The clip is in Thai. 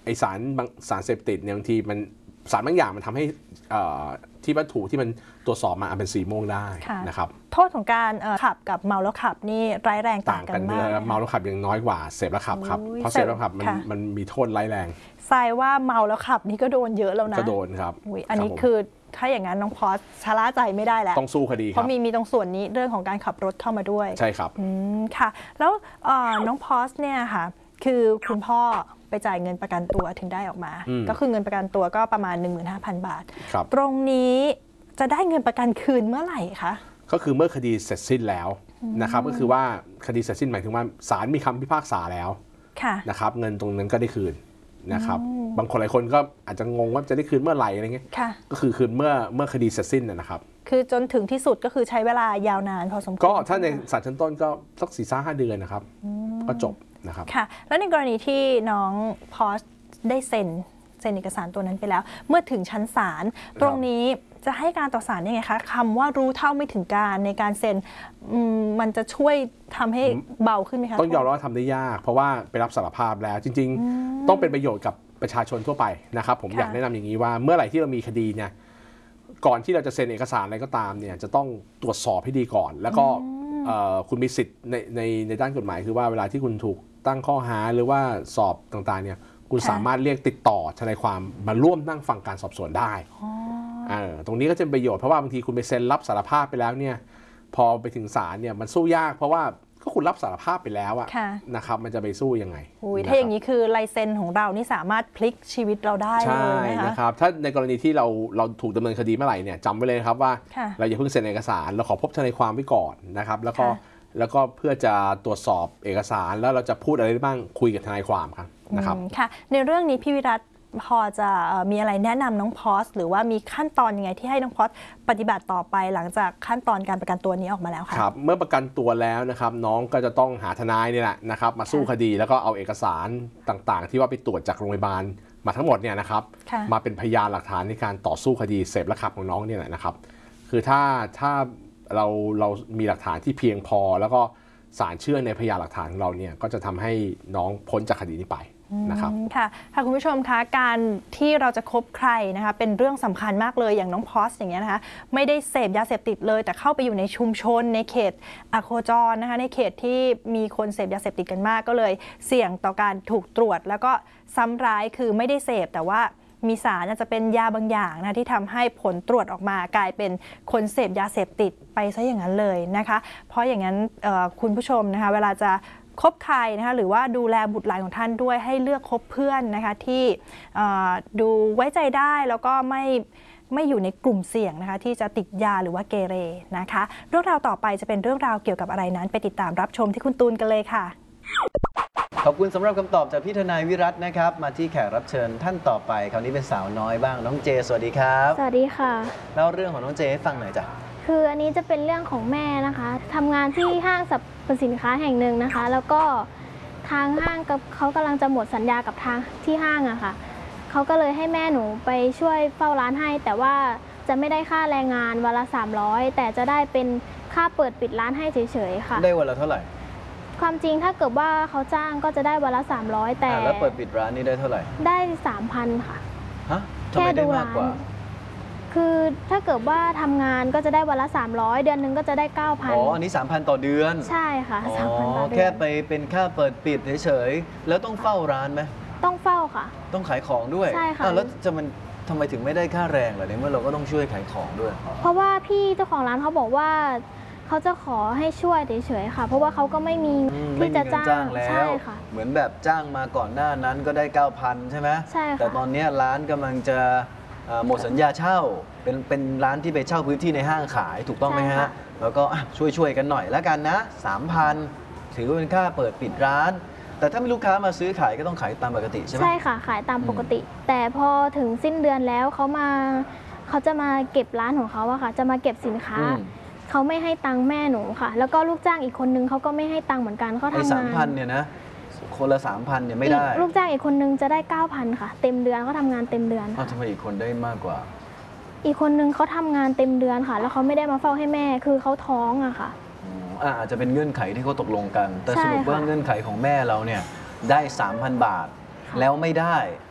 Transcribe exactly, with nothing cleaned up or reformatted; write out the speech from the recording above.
ไอสารบางสารเสพติดเนี่ยบางทีมันสารบางอย่างมันทำให้ที่วัตถุที่มันตรวจสอบมาเป็นสีม่วงได้นะครับโทษของการขับกับเมาแล้วขับนี่ร้ายแรงต่างกันมากเมาแล้วขับยังน้อยกว่าเสพแล้วขับครับเพราะเสพแล้วขับมันมันมีโทษร้ายแรงทรายว่าเมาแล้วขับนี่ก็โดนเยอะแล้วนะก็โดนครับอันนี้คือถ้าอย่างนั้นน้องพอสชะล่าใจไม่ได้แล้วต้องสู้คดีเพราะมีมีตรงส่วนนี้เรื่องของการขับรถเข้ามาด้วยใช่ครับอืมค่ะแล้วน้องพอสเนี่ยค่ะคือคุณพ่อไปจ่ายเงินประกันตัวถึงได้ออกมาก็คือเงินประกันตัวก็ประมาณ หนึ่งหมื่นห้าพัน บาทตรงนี้จะได้เงินประกันคืนเมื่อไหร่คะก็คือเมื่อคดีเสร็จสิ้นแล้วนะครับก็คือว่าคดีเสร็จสิ้นหมายถึงว่าศาลมีคำพิพากษาแล้วนะครับเงินตรงนั้นก็ได้คืนนะครับบางคนหลายคนก็อาจจะงงว่าจะได้คืนเมื่อไหร่อะไรเงี้ยก็คือคืนเมื่อเมื่อคดีเสร็จสิ้นนะครับคือจนถึงที่สุดก็คือใช้เวลายาวนานพอสมควรก็ถ้าในศาลชั้นต้นก็สักสี่ห้าเดือนนะครับก็จบนะครับค่ะแล้วในกรณีที่น้องพอสได้เซ็นเซ็นเอกสารตัวนั้นไปแล้วเมื่อถึงชั้นศาลตรงนี้จะให้การต่อศาลยังไงคะคำว่ารู้เท่าไม่ถึงการในการเซ็นมันจะช่วยทำให้เบาขึ้นไหมคะต้องยอมรับว่าทำได้ยากเพราะว่าไปรับสารภาพแล้วจริงๆต้องเป็นประโยชน์กับประชาชนทั่วไปนะครับผมอยากแนะนำอย่างนี้ว่าเมื่อไหร่ที่เรามีคดีเนี่ยก่อนที่เราจะเซ็นเอกสารอะไรก็ตามเนี่ยจะต้องตรวจสอบให้ดีก่อนแล้วก็คุณมีสิทธิ์ในในในด้านกฎหมายคือว่าเวลาที่คุณถูกตั้งข้อหาหรือว่าสอบต่างๆเนี่ยคุณสามารถเรียกติดต่อทนายความมาร่วมนั่งฟังการสอบสวนได้ตรงนี้ก็จะเป็นประโยชน์เพราะว่าบางทีคุณไปเซ็นรับสารภาพไปแล้วเนี่ยพอไปถึงศาลเนี่ยมันสู้ยากเพราะว่าก็คุณรับสารภาพไปแล้วอะนะครับมันจะไปสู้ยังไงถ้าอย่างนี้คือลายเซ็นของเรานี่สามารถพลิกชีวิตเราได้เลยนะคะนะครับถ้าในกรณีที่เราเราถูกดำเนินคดีเมื่อไหร่เนี่ยจำไว้เลยครับว่าเราอย่าเพิ่งเซ็นเอกสารเราขอพบทนายความไว้ก่อนนะครับแล้วก็แล้วก็เพื่อจะตรวจสอบเอกสารแล้วเราจะพูดอะไรได้บ้างคุยกับทนายความครับนะครับค่ะในเรื่องนี้พี่วิรัตพอจะมีอะไรแนะนำน้องพอสหรือว่ามีขั้นตอนยังไงที่ให้น้องพอสปฏิบัติต่อไปหลังจากขั้นตอนการประกันตัวนี้ออกมาแล้วคะครับเมื่อประกันตัวแล้วนะครับน้องก็จะต้องหาทนายนี่แหละนะครับมาสู้คดีแล้วก็เอาเอกสารต่างๆที่ว่าไปตรวจจากโรงพยาบาลมาทั้งหมดเนี่ยนะครับมาเป็นพยานหลักฐานในการต่อสู้คดีเสพและขับของน้องเนี่ยแหละนะครับคือถ้าถ้าเราเรามีหลักฐานที่เพียงพอแล้วก็ศาลเชื่อในพยานหลักฐานของเราเนี่ยก็จะทำให้น้องพ้นจากคดีนี้ไปนะครับค่ะค่ะคุณผู้ชมคะการที่เราจะคบใครนะคะเป็นเรื่องสำคัญมากเลยอย่างน้องพอสอย่างเงี้ยนะคะไม่ได้เสพยาเสพติดเลยแต่เข้าไปอยู่ในชุมชนในเขตอโคจรนะคะในเขตที่มีคนเสพยาเสพติดกันมากก็เลยเสี่ยงต่อการถูกตรวจแล้วก็ซ้ำร้ายคือไม่ได้เสพแต่ว่ามีสารอาจจะเป็นยาบางอย่างนะที่ทำให้ผลตรวจออกมากลายเป็นคนเสพยาเสพติดไปซะอย่างนั้นเลยนะคะเพราะอย่างนั้นคุณผู้ชมนะคะเวลาจะคบใครนะคะหรือว่าดูแลบุตรหลานของท่านด้วยให้เลือกคบเพื่อนนะคะที่ดูไว้ใจได้แล้วก็ไม่ไม่อยู่ในกลุ่มเสี่ยงนะคะที่จะติดยาหรือว่าเกเรนะคะเรื่องราวต่อไปจะเป็นเรื่องราวเกี่ยวกับอะไรนั้นไปติดตามรับชมที่คุณตูนกันเลยค่ะขอบคุณสำหรับคำตอบจากพี่ทนายวิรัตนะครับมาที่แขกรับเชิญท่านต่อไปคราวนี้เป็นสาวน้อยบ้างน้องเจสวัสดีครับสวัสดีค่ะเล่าเรื่องของน้องเจให้ฟังหน่อยจ้ะคืออันนี้จะเป็นเรื่องของแม่นะคะทำงานที่ห้างสรรพสินค้าแห่งหนึ่งนะคะแล้วก็ทางห้างกับเขากำลังจะหมดสัญญากับทางที่ห้างอะค่ะเขาก็เลยให้แม่หนูไปช่วยเฝ้าร้านให้แต่ว่าจะไม่ได้ค่าแรงงานวันละสามร้อยแต่จะได้เป็นค่าเปิดปิดร้านให้เฉยๆค่ะได้วันละเท่าไหร่ความจริงถ้าเกิดว่าเขาจ้างก็จะได้วันละสามร้อยแต่แล้วเปิดปิดร้านนี่ได้เท่าไหร่ได้ สามพัน ค่ะฮะแค่ดูร้านคือถ้าเกิดว่าทำงานก็จะได้วันละสามร้อยเดือนหนึ่งก็จะได้ เก้าพันอ๋ออันนี้ สามพัน ต่อเดือนใช่ค่ะ สามพัน ต่อเดือนแค่ไปเป็นค่าเปิดปิดเฉยๆแล้วต้องเฝ้าร้านไหมต้องเฝ้าค่ะต้องขายของด้วยใช่ค่ะแล้วจะมันทำไมถึงไม่ได้ค่าแรงล่ะเนี่ยเมื่อเราก็ต้องช่วยขายของด้วยเพราะว่าพี่เจ้าของร้านเขาบอกว่าเขาจะขอให้ช่วยเฉยๆค่ะเพราะว่าเขาก็ไม่มีที่จะจ้างแล้วใช่ค่ะเหมือนแบบจ้างมาก่อนหน้านั้นก็ได้ เก้าพัน ใช่ไหมใช่ค่ะแต่ตอนนี้ร้านกำลังจะหมดสัญญาเช่าเป็นเป็นร้านที่ไปเช่าพื้นที่ในห้างขายถูกต้องไหมฮะแล้วก็ช่วยช่วยกันหน่อยแล้วกันนะ สามพัน ถือว่าเป็นค่าเปิดปิดร้านแต่ถ้ามีลูกค้ามาซื้อขายก็ต้องขายตามปกติใช่ไหมใช่ค่ะขายตามปกติแต่พอถึงสิ้นเดือนแล้วเขามาเขาจะมาเก็บร้านของเขาอะค่ะจะมาเก็บสินค้าเขาไม่ให้ตังค์แม่หนูค่ะแล้วก็ลูกจ้างอีกคนนึงเขาก็ไม่ให้ตังค์เหมือนกันเขาทำงานสามพันเนี่ยนะคนละสามพันเนี่ยไม่ได้ลูกจ้างอีกคนนึงจะได้ เก้าพัน ค่ะเต็มเดือนเขาทำงานเต็มเดือนอ้าวทำไมอีกคนได้มากกว่าอีกคนนึงเขาทำงานเต็มเดือนค่ะแล้วเขาไม่ได้มาเฝ้าให้แม่คือเขาท้องอะค่ะอาจจะเป็นเงื่อนไขที่เขาตกลงกันแต่สรุปว่าเงื่อนไขของแม่เราเนี่ยได้ สามพัน บาทแล้วไม่ได้